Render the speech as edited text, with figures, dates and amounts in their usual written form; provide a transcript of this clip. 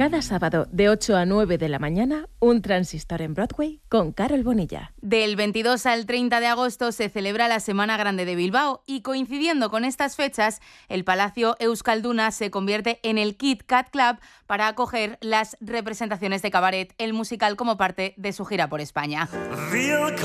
Cada sábado de 8 a 9 de la mañana, un transistor en Broadway con Carol Bonilla. Del 22 al 30 de agosto se celebra la Semana Grande de Bilbao y coincidiendo con estas fechas, el Palacio Euskalduna se convierte en el Kit Kat Club para acoger las representaciones de cabaret, el musical como parte de su gira por España.